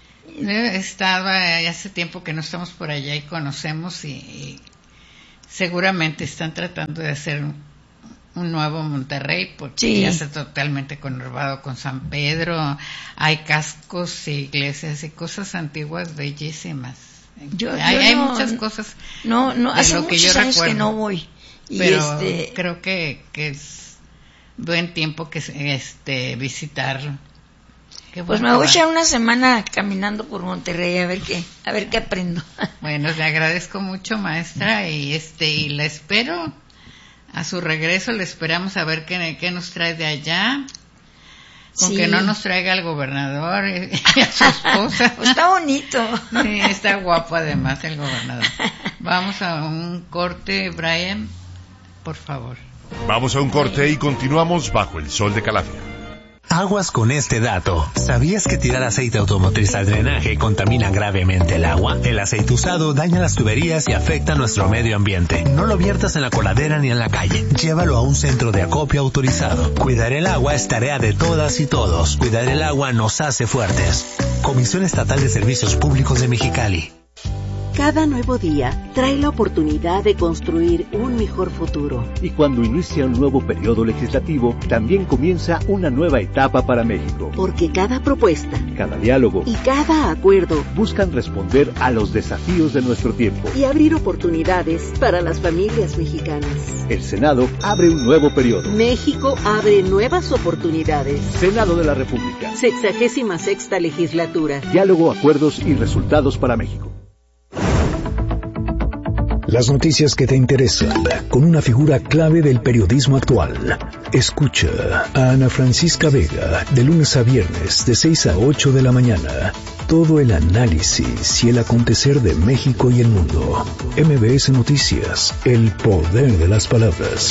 Estaba hace tiempo que no estamos por allá y conocemos y, y seguramente están tratando de hacer un, un nuevo Monterrey porque sí. ya está totalmente conurbado con San Pedro, hay cascos y iglesias y cosas antiguas bellísimas. Yo, hay yo hay no, muchas cosas no, no, de hace lo que yo muchos años recuerdo, que no voy. Y pero este... creo que, que es buen tiempo que este visitarlo. Pues me voy a echar una semana caminando por Monterrey a ver qué, a ver qué aprendo. Bueno, le agradezco mucho, maestra, y este y la espero a su regreso, le esperamos a ver qué, qué nos trae de allá. Con sí. que no nos traiga al gobernador y a su esposa. Pues está bonito. Sí, está guapo además el gobernador. Vamos a un corte, Brian, por favor. Vamos a un corte y continuamos bajo el sol de Calafia. Aguas con este dato. ¿Sabías que tirar aceite automotriz al drenaje contamina gravemente el agua? El aceite usado daña las tuberías y afecta nuestro medio ambiente. No lo viertas en la coladera ni en la calle. Llévalo a un centro de acopio autorizado. Cuidar el agua es tarea de todas y todos. Cuidar el agua nos hace fuertes. Comisión Estatal de Servicios Públicos de Mexicali. Cada nuevo día trae la oportunidad de construir un mejor futuro. Y cuando inicia un nuevo periodo legislativo, también comienza una nueva etapa para México. Porque cada propuesta, cada diálogo y cada acuerdo buscan responder a los desafíos de nuestro tiempo y abrir oportunidades para las familias mexicanas. El Senado abre un nuevo periodo. México abre nuevas oportunidades. Senado de la República. Sexagésima sexta legislatura. Diálogo, acuerdos y resultados para México. Las noticias que te interesan, con una figura clave del periodismo actual. Escucha a Ana Francisca Vega, de lunes a viernes, de seis a ocho de la mañana. Todo el análisis y el acontecer de México y el mundo. M B S Noticias, el poder de las palabras.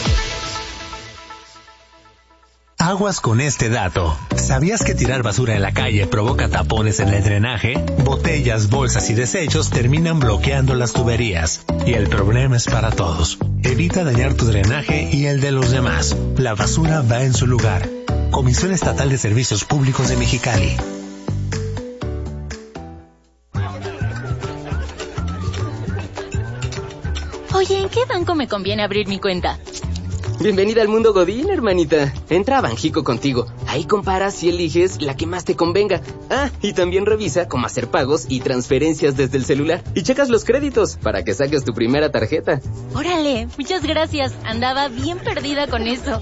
Aguas con este dato. ¿Sabías que tirar basura en la calle provoca tapones en el drenaje? Botellas, bolsas y desechos terminan bloqueando las tuberías. Y el problema es para todos. Evita dañar tu drenaje y el de los demás. La basura va en su lugar. Comisión Estatal de Servicios Públicos de Mexicali. Oye, ¿en qué banco me conviene abrir mi cuenta? Bienvenida al mundo Godín, hermanita. Entra a Banjico Contigo. Ahí comparas y eliges la que más te convenga. Ah, y también revisa cómo hacer pagos y transferencias desde el celular. Y checas los créditos para que saques tu primera tarjeta. Órale, muchas gracias. Andaba bien perdida con eso.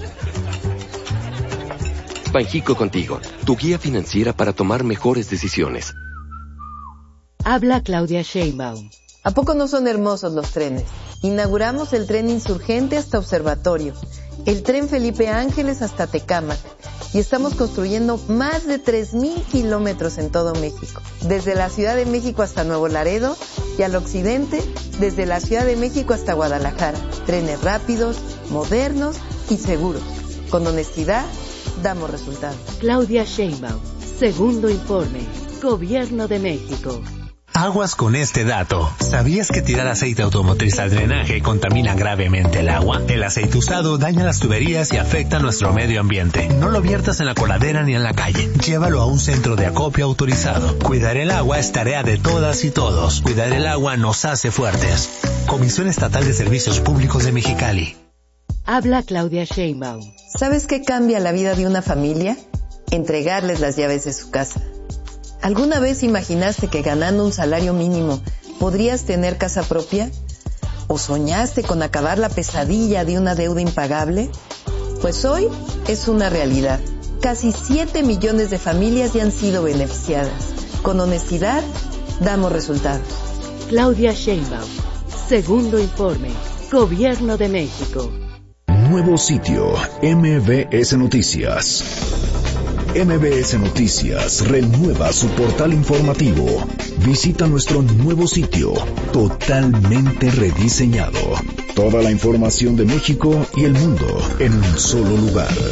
Banjico Contigo, tu guía financiera para tomar mejores decisiones. Habla Claudia Sheinbaum. ¿A poco no son hermosos los trenes? Inauguramos el tren Insurgente hasta Observatorio, el tren Felipe Ángeles hasta Tecámac, y estamos construyendo más de tres mil kilómetros en todo México, desde la Ciudad de México hasta Nuevo Laredo, y al occidente, desde la Ciudad de México hasta Guadalajara. Trenes rápidos, modernos y seguros. Con honestidad, damos resultados. Claudia Sheinbaum, segundo informe, Gobierno de México. Aguas con este dato. ¿Sabías que tirar aceite automotriz al drenaje contamina gravemente el agua? El aceite usado daña las tuberías y afecta nuestro medio ambiente. No lo viertas en la coladera ni en la calle. Llévalo a un centro de acopio autorizado. Cuidar el agua es tarea de todas y todos. Cuidar el agua nos hace fuertes. Comisión Estatal de Servicios Públicos de Mexicali. Habla Claudia Sheinbaum. ¿Sabes qué cambia la vida de una familia? Entregarles las llaves de su casa. ¿Alguna vez imaginaste que ganando un salario mínimo podrías tener casa propia? ¿O soñaste con acabar la pesadilla de una deuda impagable? Pues hoy es una realidad. Casi siete millones de familias ya han sido beneficiadas. Con honestidad, damos resultados. Claudia Sheinbaum, segundo informe, Gobierno de México. Nuevo sitio, M B S Noticias. M B S Noticias renueva su portal informativo. Visita nuestro nuevo sitio, totalmente rediseñado. Toda la información de México y el mundo en un solo lugar.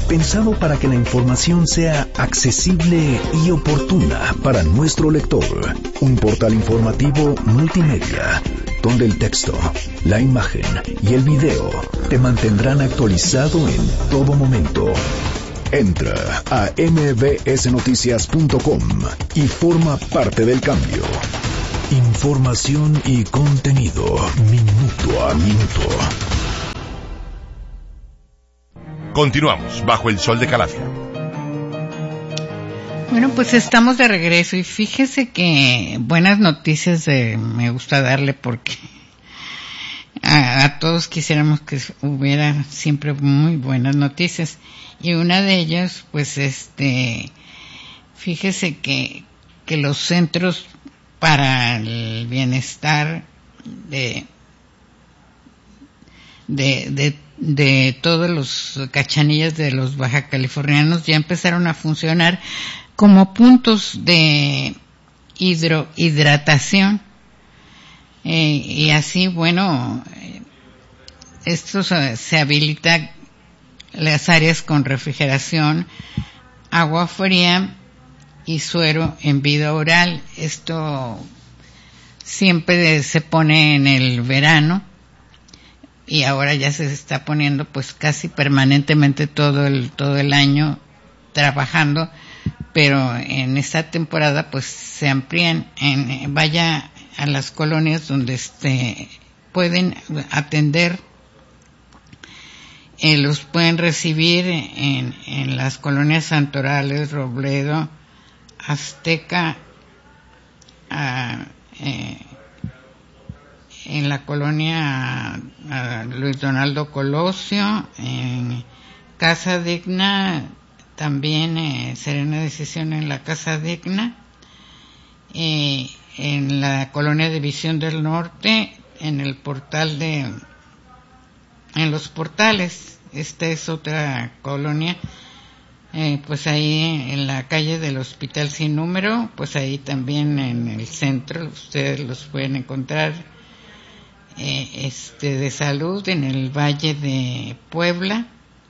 pensado para que la información sea accesible y oportuna para nuestro lector. Un portal informativo multimedia, donde el texto, la imagen y el video te mantendrán actualizado en todo momento. Entra a eme be ese noticias punto com y forma parte del cambio. Información y contenido, minuto a minuto. Continuamos bajo el sol de Calafia. Bueno, pues estamos de regreso y fíjese que buenas noticias de, me gusta darle porque a, a todos quisiéramos que hubiera siempre muy buenas noticias. Y una de ellas, pues este, fíjese que, que los centros para el bienestar de, de, de, de todos los cachanillas de los baja californianos ya empezaron a funcionar como puntos de hidrohidratación. Eh, y así, bueno, esto se, se habilita las áreas con refrigeración, agua fría y suero en vida oral. Esto siempre se pone en el verano y ahora ya se está poniendo pues casi permanentemente todo el todo el año trabajando, pero en esta temporada pues se amplían. En, vaya a las colonias donde este pueden atender. Eh, los pueden recibir en, en las colonias Santorales, Robledo, Azteca, a, eh, en la colonia a Luis Donaldo Colosio, en Casa Digna, también eh, Serena Decisión en la Casa Digna, eh, en la colonia División del Norte, en el portal de en los portales. Esta es otra colonia, eh, pues ahí en la calle del Hospital Sin Número, pues ahí también en el centro ustedes los pueden encontrar. Eh, este de salud en el Valle de Puebla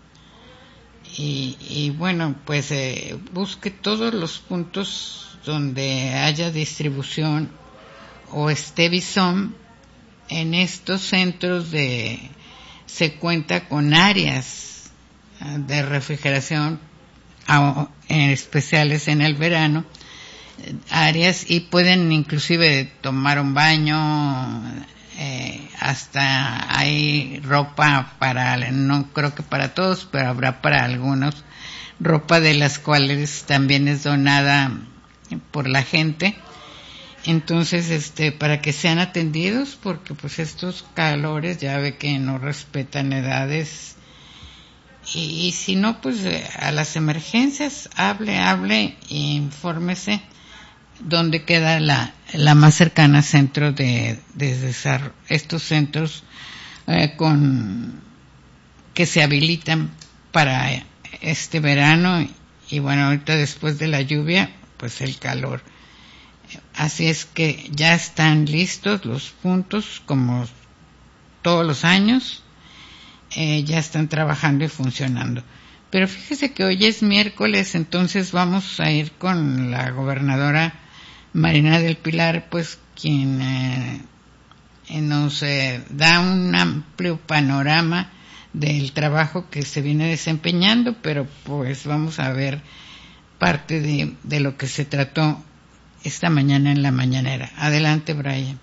y, y bueno, pues eh, busque todos los puntos donde haya distribución o esté Bison. En estos centros de se cuenta con áreas de refrigeración especiales en el verano, áreas, y pueden inclusive tomar un baño, eh, hasta hay ropa para, no creo que para todos, pero habrá para algunos, ropa de las cuales también es donada por la gente. Entonces, este, para que sean atendidos, porque pues estos calores ya ve que no respetan edades, y, y si no, pues eh, a las emergencias, hable, hable e infórmese dónde queda la, la más cercana centro de, de desarrollo, estos centros eh, con, que se habilitan para este verano, y, y bueno, ahorita después de la lluvia, pues el calor. Así es que ya están listos los puntos, como todos los años, eh, ya están trabajando y funcionando. Pero fíjese que hoy es miércoles, entonces vamos a ir con la gobernadora Marina del Pilar, pues quien eh, nos eh, da un amplio panorama del trabajo que se viene desempeñando, pero pues vamos a ver parte de, de lo que se trató esta mañana en la mañanera. Adelante, Brian.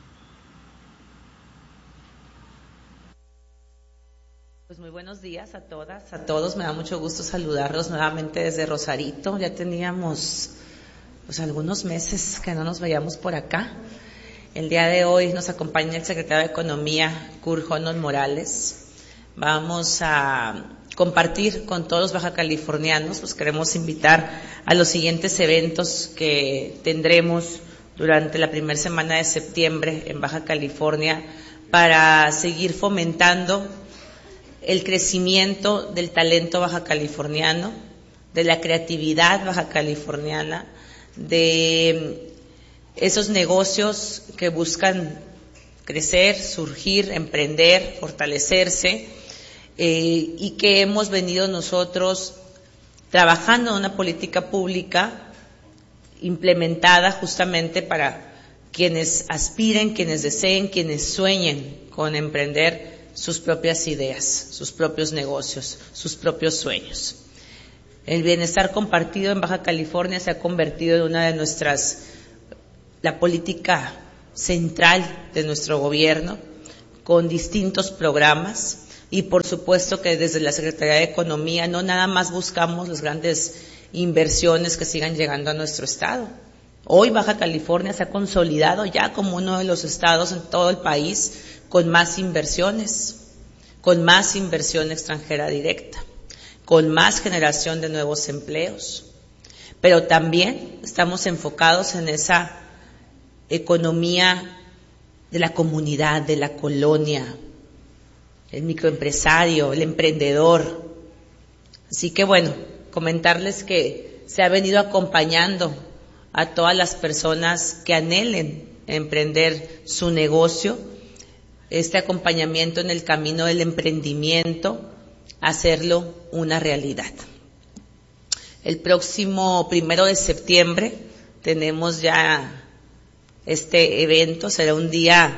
Pues muy buenos días a todas, a todos. Me da mucho gusto saludarlos nuevamente desde Rosarito. Ya teníamos pues algunos meses que no nos veíamos por acá. El día de hoy nos acompaña el secretario de Economía, Kurt Jonon Morales. Vamos a compartir con todos los baja californianos, pues queremos invitar a los siguientes eventos que tendremos durante la primera semana de septiembre en Baja California para seguir fomentando el crecimiento del talento baja californiano, de la creatividad baja californiana, de esos negocios que buscan crecer, surgir, emprender, fortalecerse, eh, y que hemos venido nosotros trabajando en una política pública implementada justamente para quienes aspiren, quienes deseen, quienes sueñen con emprender sus propias ideas, sus propios negocios, sus propios sueños. El bienestar compartido en Baja California se ha convertido en una de nuestras, la política central de nuestro gobierno, con distintos programas, y por supuesto que desde la Secretaría de Economía no nada más buscamos las grandes inversiones que sigan llegando a nuestro estado. Hoy Baja California se ha consolidado ya como uno de los estados en todo el país con más inversiones, con más inversión extranjera directa, con más generación de nuevos empleos. Pero también estamos enfocados en esa economía de la comunidad, de la colonia, el microempresario, el emprendedor. Así que bueno, comentarles que se ha venido acompañando a todas las personas que anhelen emprender su negocio, este acompañamiento en el camino del emprendimiento, hacerlo una realidad. El próximo primero de septiembre tenemos ya este evento, será un día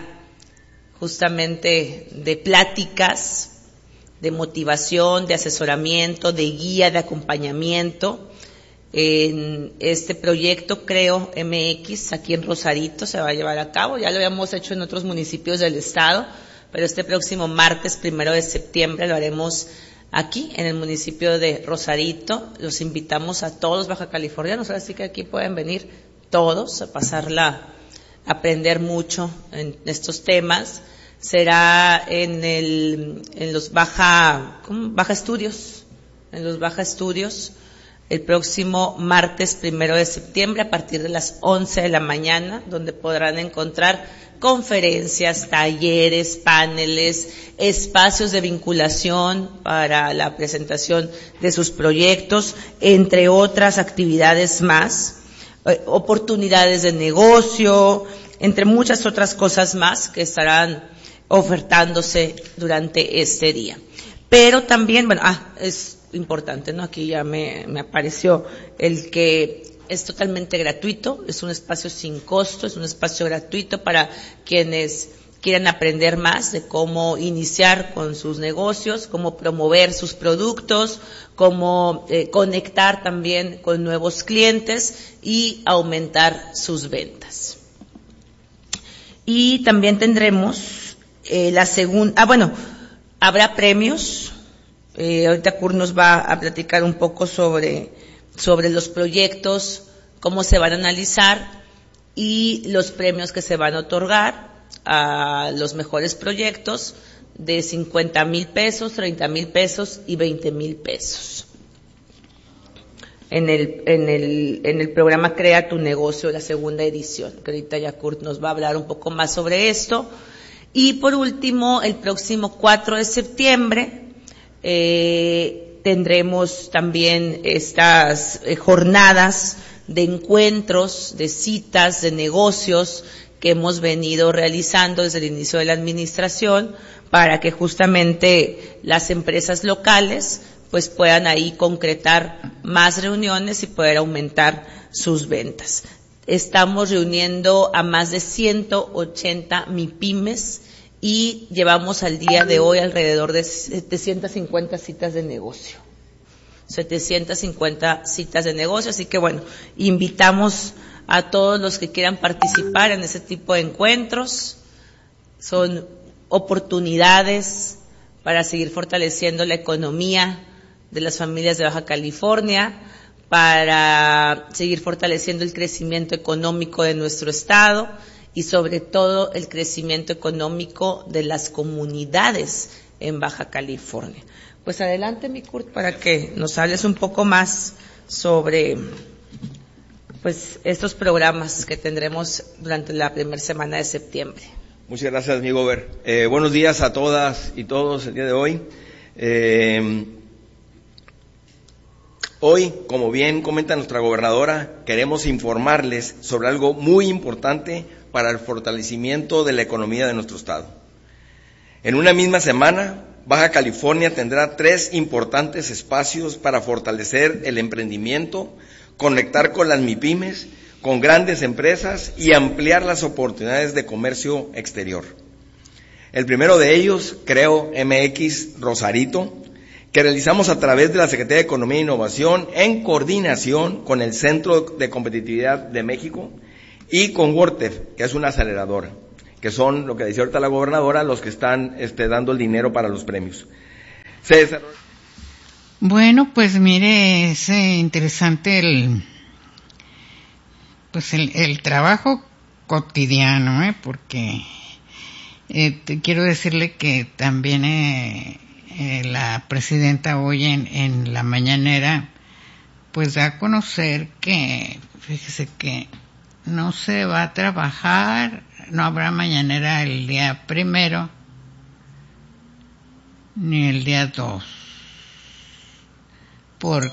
justamente de pláticas, de motivación, de asesoramiento, de guía, de acompañamiento. En este proyecto Creo M X, aquí en Rosarito, se va a llevar a cabo. Ya lo habíamos hecho en otros municipios del estado, pero este próximo martes, primero de septiembre, lo haremos aquí, en el municipio de Rosarito. Los invitamos a todos baja californianos, ahora sí que aquí pueden venir todos a pasarla, a aprender mucho en estos temas. Será en el, en los Baja, ¿cómo? Baja Estudios, en los Baja Estudios, el próximo martes primero de septiembre a partir de las once de la mañana, donde podrán encontrar conferencias, talleres, paneles, espacios de vinculación para la presentación de sus proyectos, entre otras actividades más, eh, oportunidades de negocio, entre muchas otras cosas más que estarán ofertándose durante este día. Pero también, bueno, ah, es importante, ¿no? Aquí ya me, me apareció el que es totalmente gratuito, es un espacio sin costo, es un espacio gratuito para quienes quieran aprender más de cómo iniciar con sus negocios, cómo promover sus productos, cómo eh, conectar también con nuevos clientes y aumentar sus ventas. Y también tendremos eh, la segunda, ah bueno, habrá premios. Eh, ahorita Kurt nos va a platicar un poco sobre, sobre los proyectos, cómo se van a analizar y los premios que se van a otorgar a los mejores proyectos de cincuenta mil pesos, treinta mil pesos y veinte mil pesos. En el, en el, en el programa Crea tu Negocio, la segunda edición, que ahorita ya Kurt nos va a hablar un poco más sobre esto. Y por último, el próximo cuatro de septiembre, Eh, tendremos también estas eh, jornadas de encuentros, de citas, de negocios que hemos venido realizando desde el inicio de la administración para que justamente las empresas locales pues puedan ahí concretar más reuniones y poder aumentar sus ventas. Estamos reuniendo a más de ciento ochenta MIPYMES y llevamos al día de hoy alrededor de setecientas cincuenta citas de negocio. setecientas cincuenta citas de negocio, así que bueno, invitamos a todos los que quieran participar en ese tipo de encuentros. Son oportunidades para seguir fortaleciendo la economía de las familias de Baja California, para seguir fortaleciendo el crecimiento económico de nuestro estado y sobre todo el crecimiento económico de las comunidades en Baja California. Pues adelante, mi Kurt, para que nos hables un poco más sobre pues estos programas que tendremos durante la primera semana de septiembre. Muchas gracias, mi Gober. Eh, buenos días a todas y todos el día de hoy. Eh, hoy, como bien comenta nuestra gobernadora, queremos informarles sobre algo muy importante para el fortalecimiento de la economía de nuestro estado. En una misma semana Baja California tendrá tres importantes espacios para fortalecer el emprendimiento, conectar con las MIPYMES, con grandes empresas y ampliar las oportunidades de comercio exterior. El primero de ellos, Creo M X Rosarito, que realizamos a través de la Secretaría de Economía e Innovación en coordinación con el Centro de Competitividad de México y con WordTef, que es una aceleradora, que son, lo que decía ahorita la gobernadora, los que están este, dando el dinero para los premios. Se desarrolla... Bueno, pues mire, es interesante el, pues el, el trabajo cotidiano, ¿eh? Porque eh, te quiero decirle que también eh, eh, la presidenta hoy en, en la mañanera, pues da a conocer que, fíjese que no se va a trabajar, no habrá mañanera el día primero ni el día dos, porque